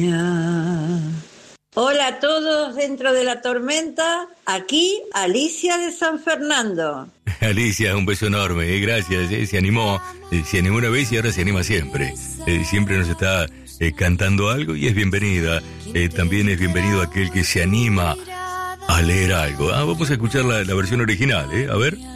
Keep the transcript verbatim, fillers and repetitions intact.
Hola a todos dentro de la tormenta, aquí Alicia de San Fernando. Alicia, un beso enorme, eh, gracias, eh, se animó, eh, se animó una vez y ahora se anima siempre, eh, siempre nos está eh, cantando algo y es bienvenida, eh, también es bienvenido aquel que se anima a leer algo. Ah, vamos a escuchar la, la versión original, ¿eh? A ver.